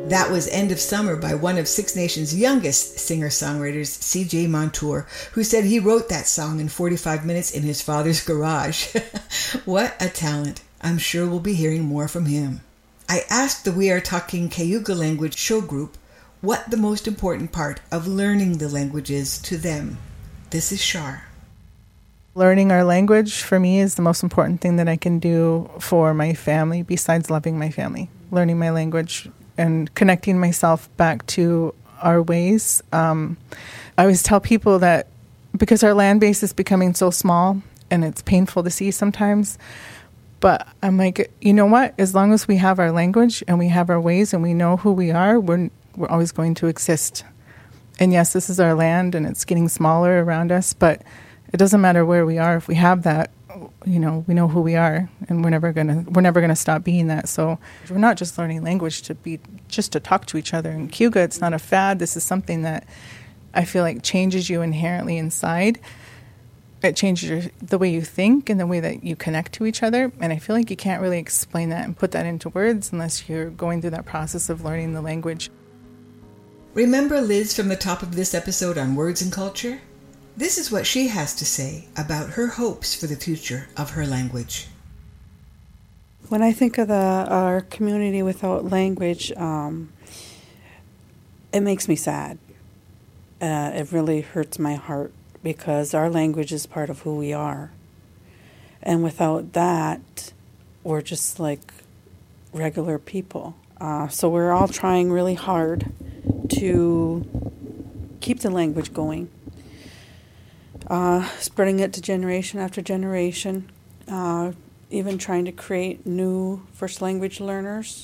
That was End of Summer by one of Six Nations' youngest singer-songwriters, CJ Montour, who said he wrote that song in 45 minutes in his father's garage. What a talent. I'm sure we'll be hearing more from him. I asked the We Are Talking Cayuga Language show group what the most important part of learning the language is to them. This is Shar. Learning our language for me is the most important thing that I can do for my family besides loving my family. Learning my language and connecting myself back to our ways. I always tell people that because our land base is becoming so small and it's painful to see sometimes, but I'm like, you know what? As long as we have our language and we have our ways and we know who we are, we're always going to exist. And yes, this is our land and it's getting smaller around us, but it doesn't matter where we are. If we have that, we know who we are, and we're never gonna stop being that. So we're not just learning language to talk to each other in Cayuga. It's not a fad. This is something that I feel like changes you inherently inside. It changes the way you think and the way that you connect to each other. And I feel like you can't really explain that and put that into words unless you're going through that process of learning the language. Remember Liz from the top of this episode on Words and Culture? This is what she has to say about her hopes for the future of her language. When I think of our community without language, it makes me sad. It really hurts my heart because our language is part of who we are. And without that, we're just like regular people. So we're all trying really hard to keep the language going. Spreading it to generation after generation, even trying to create new first language learners.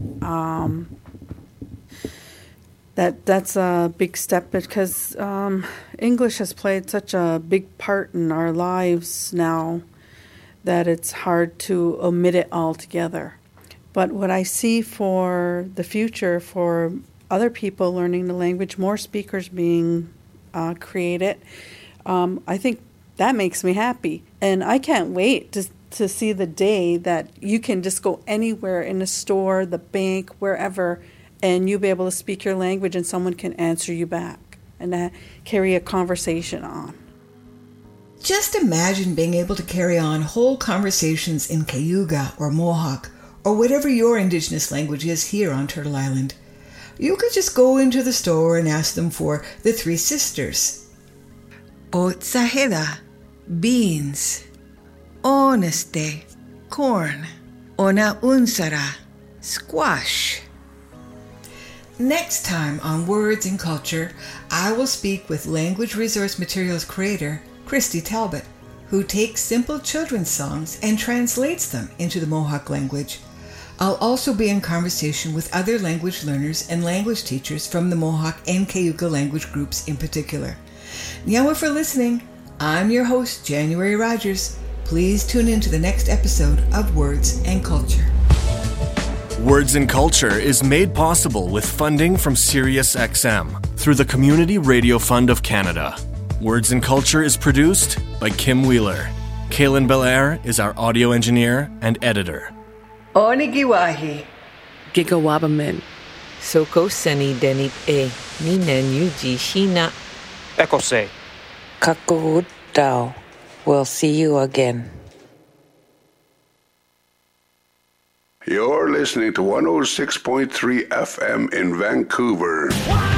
That's a big step because English has played such a big part in our lives now that it's hard to omit it altogether. But what I see for the future for other people learning the language, more speakers being created, I think that makes me happy. And I can't wait to see the day that you can just go anywhere in the store, the bank, wherever, and you'll be able to speak your language and someone can answer you back and carry a conversation on. Just imagine being able to carry on whole conversations in Cayuga or Mohawk or whatever your Indigenous language is here on Turtle Island. You could just go into the store and ask them for the Three Sisters. Otsaheda, beans. Oneste, corn. Ona unsara, squash. Next time on Words and Culture, I will speak with Language Resource Materials creator Christy Talbot, who takes simple children's songs and translates them into the Mohawk language. I'll also be in conversation with other language learners and language teachers from the Mohawk and Cayuga language groups in particular. Nyawa for listening. I'm your host, January Rogers. Please tune in to the next episode of Words and Culture. Words and Culture is made possible with funding from SiriusXM through the Community Radio Fund of Canada. Words and Culture is produced by Kim Wheeler. Kaylin Belair is our audio engineer and editor. Onigiwahi. Gigawabamin. Soko Seni Denip E. Ninen Yuji Shina. Ekose. Kakurut Dao. We'll see you again. You're listening to 106.3 FM in Vancouver.